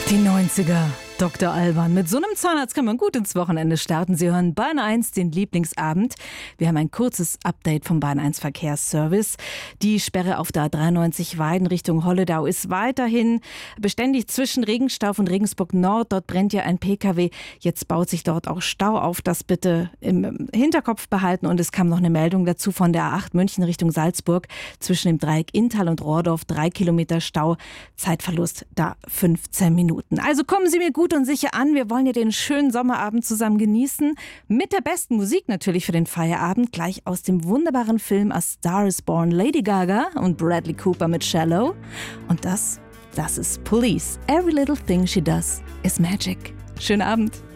Die 90er. Dr. Alban. Mit so einem Zahnarzt kann man gut ins Wochenende starten. Sie hören Bahn 1, den Lieblingsabend. Wir haben ein kurzes Update vom Bahn 1 Verkehrsservice. Die Sperre auf der A93 Weiden Richtung Holledau ist weiterhin beständig zwischen Regenstauf und Regensburg Nord. Dort brennt ja ein PKW. Jetzt baut sich dort auch Stau auf. Das bitte im Hinterkopf behalten. Und es kam noch eine Meldung dazu von der A8 München Richtung Salzburg. Zwischen dem Dreieck Inntal und Rohrdorf 3 Kilometer Stau. Zeitverlust da 15 Minuten. Also kommen Sie mir gut und sicher an. Wir wollen ja den schönen Sommerabend zusammen genießen. Mit der besten Musik natürlich für den Feierabend. Gleich aus dem wunderbaren Film A Star is Born. Lady Gaga und Bradley Cooper mit Shallow. Und das ist Police. Every little thing she does is magic. Schönen Abend.